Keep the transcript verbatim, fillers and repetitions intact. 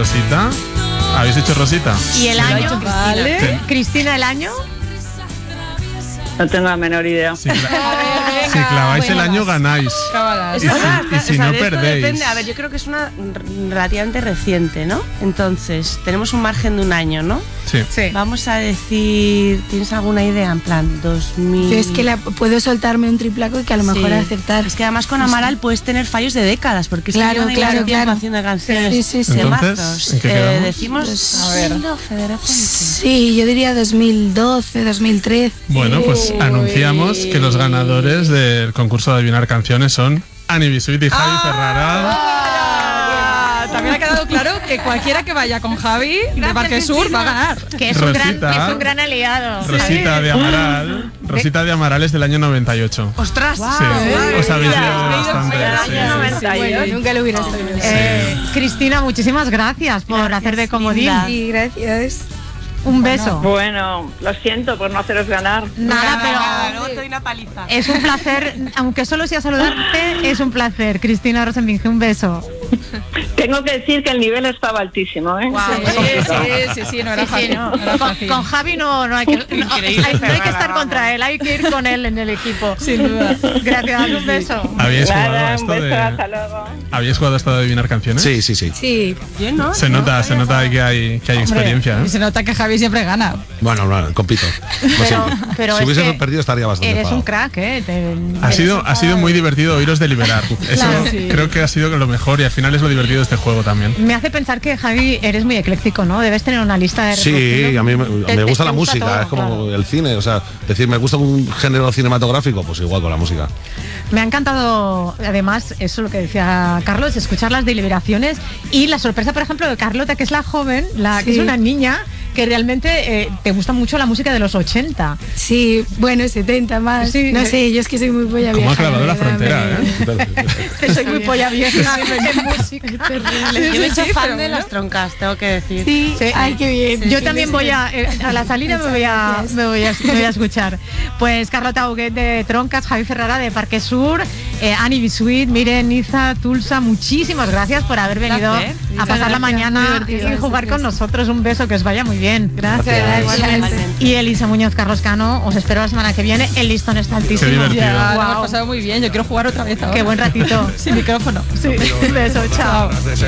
Rosita. ¿Habéis dicho Rosita? ¿Y el año? Vale. Sí. Cristina, ¿el año? No tengo la menor idea. Si, cla- si claváis el año, ganáis. Cábalas. Y si, y si O sea, no, de esto perdéis. depende. A ver, yo creo que es una r- relativamente reciente, ¿no? Entonces, tenemos un margen de un año, ¿no? Sí. Sí. Vamos a decir, ¿tienes alguna idea? En plan, dos mil... Yo es que la, puedo soltarme un triplaco y que a lo mejor Sí. aceptar. Es que además con Amaral puedes tener fallos de décadas, porque es Claro, que llevan claro, mucho tiempo claro. haciendo canciones Sí, sí, sí. de Entonces, mazos. ¿en qué Eh, quedamos? decimos A ver. dos mil doce, de repente. Sí, yo diría dos mil doce, dos mil trece. Bueno, pues Uy. anunciamos que los ganadores del concurso de adivinar canciones son Ani Bisuit y Javi Ferrara. Ah, también ha quedado claro que cualquiera que vaya con Javi de Parque Sur va a ganar. Que es un, gran, Rosita. que es un gran aliado. Rosita de Amaral. Rosita de Amaral es del año noventa y ocho. ¡Ostras! Sí, os habéis liado bastante. sí. Nunca lo hubiera sabido. Eh, Cristina, muchísimas gracias por Gracias, hacer de comodín. linda. Sí, gracias. Un beso. Bueno, lo siento por no haceros ganar. Nada, pero Luego te doy una paliza. es un placer, aunque solo sea saludarte, es un placer. Cristina Rosenbinge, un beso. Tengo que decir que el nivel estaba altísimo, ¿eh? Sí, sí, sí, sí, no era Sí, fácil. sí, no. no era Con, fácil. con Javi no, no hay que, no, Increíble, hay, no hay que Ferrara, estar vamos. contra él, hay que ir con él en el equipo. Sin duda. Gracias, un beso. ¿Habíais jugado a Nada, un esto beso, de, hasta luego. ¿habíais jugado a esto de adivinar canciones? Sí, sí, sí. Sí, Yo no. Se nota, se nota que hay, que hay experiencia. Y ¿eh? se nota que Javi siempre gana. Bueno, no, compito. No Pero, siempre. pero si es hubiese que perdido estaría bastante eres un enfadado. crack, ¿eh? Te- Ha sido, ha sido muy divertido oíros deliberar. Eso Claro, sí. creo que ha sido lo mejor y al final es lo divertido de este juego también. Me hace pensar que, Javi, eres muy ecléctico, ¿no? Debes tener una lista de Sí, reproducción. a mí me, Te- me te- gusta te la música, todo, es como claro. el cine, o sea, decir, me gusta un género cinematográfico, pues igual con la música. Me ha encantado, además, eso lo que decía Carlos, escuchar las deliberaciones y la sorpresa, por ejemplo, de Carlota, que es la joven, la que Sí. es una niña, que realmente eh, te gusta mucho la música de los ochenta. sí, bueno, setenta más. Sí. No sé, yo es que soy muy polla ¿Cómo vieja. ha clavado la verdad, frontera, me- eh? Soy muy polla vieja en música. Yo me he hecho Sí, fan pero de bueno. las troncas, tengo que decir. Sí, Sí. ay, qué bien. Yo Sí, también sí, voy sí. a, eh, a la salida me voy a, Gracias. me voy a, me voy a escuchar. Pues Carlota Huguet de Troncas, Javi Ferrara de Parque Sur, eh, Ani Bisuit, Miren, Niza, Tulsa, muchísimas gracias por haber venido Placer. a Muchas pasar la gracias, mañana muy y divertido, jugar con gracias. nosotros. Un beso, que os vaya muy bien. Gracias. Igualmente. Y Elisa Muñoz, Carlos Cano, os espero la semana que viene. El listón está altísimo. Qué divertido. Ya, lo Guau. hemos pasado muy bien. Yo quiero jugar otra vez ahora. Qué buen ratito. Sin micrófono. Sí. Un beso, chao.